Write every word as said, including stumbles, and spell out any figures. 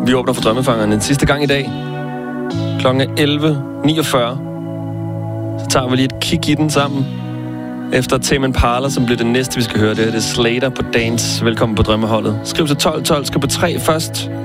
Vi åbner for Drømmefangeren en sidste gang i dag. Klokken er elleve niogfyrre. Så tager vi lige et kig i den sammen. Efter Tame Impala, som bliver det næste, vi skal høre. Det er det Slater på Dance. Velkommen på Drømmeholdet. Skriv til tolv tolv, skal på tre først.